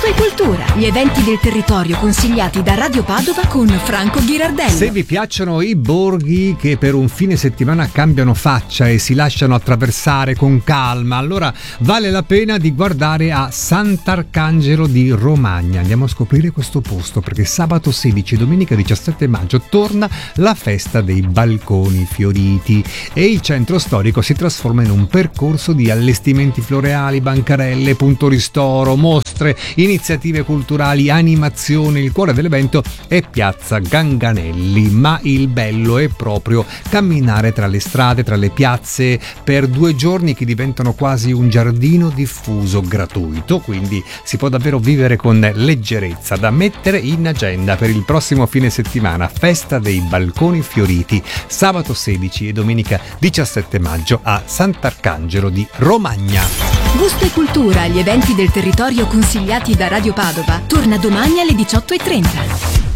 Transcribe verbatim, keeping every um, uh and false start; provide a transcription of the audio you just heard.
Gusto e cultura, gli eventi del territorio consigliati da Radio Padova con Franco Ghirardello. Se vi piacciono i borghi che per un fine settimana cambiano faccia e si lasciano attraversare con calma, allora vale la pena di guardare a Sant'Arcangelo di Romagna. Andiamo a scoprire questo posto perché sabato sedici e domenica diciassette maggio torna la festa dei balconi fioriti e il centro storico si trasforma in un percorso di allestimenti floreali, bancarelle, punto ristoro, mostre, iniziative culturali, animazioni. Il cuore dell'evento è Piazza Ganganelli, ma il bello è proprio camminare tra le strade, tra le piazze per due giorni che diventano quasi un giardino diffuso gratuito, quindi si può davvero vivere con leggerezza. Da mettere in agenda per il prossimo fine settimana: festa dei balconi fioriti, sabato sedici e domenica diciassette maggio a Sant'Arcangelo di Romagna. Gusto e cultura, gli eventi del territorio consigliati da Radio Padova, torna domani alle diciotto e trenta.